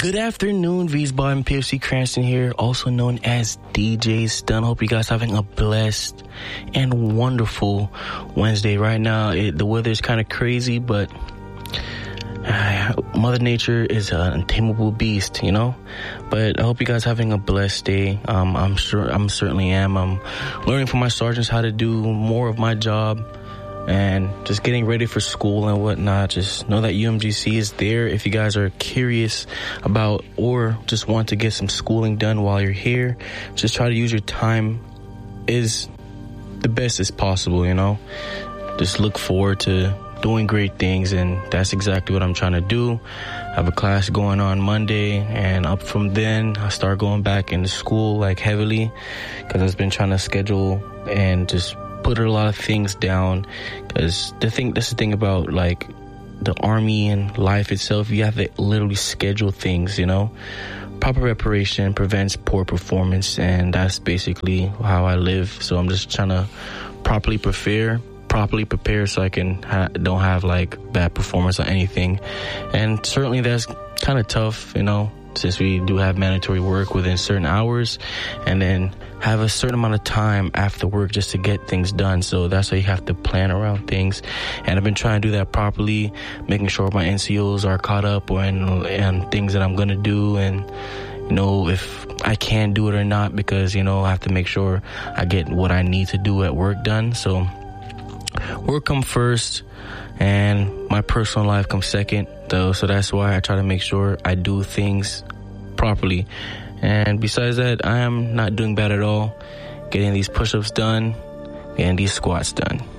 Good afternoon, Wiesbaden and PFC Cranston here, also known as DJ Stun. Hope you guys having a blessed and wonderful Wednesday. Right now, the weather is kind of crazy, but Mother Nature is an untamable beast, you know? But I hope you guys having a blessed day. I'm certainly am. I'm learning from my sergeants how to do more of my job and just getting ready for school and whatnot. Just know that UMGC is there if you guys are curious about or just want to get some schooling done while you're here. Just try to use your time is the best as possible, you know? Just look forward to doing great things, and that's exactly what I'm trying to do. I have a class going on Monday, and up from then, I start going back into school like heavily because I've been trying to schedule and just put a lot of things down, because that's the thing about like the Army and life itself. You have to literally schedule things, you know. Proper preparation prevents poor performance, and that's basically how I live. So I'm just trying to properly prepare so I can don't have like bad performance on anything. And certainly that's kind of tough, you know, since we do have mandatory work within certain hours, and then have a certain amount of time after work just to get things done. So that's why you have to plan around things. And I've been trying to do that properly, making sure my NCOs are caught up and things that I'm going to do, and, you know, if I can do it or not, because, you know, I have to make sure I get what I need to do at work done. So work comes first and my personal life comes second, though. So that's why I try to make sure I do things properly. And besides that, I am not doing bad at all. Getting these push-ups done, getting these squats done.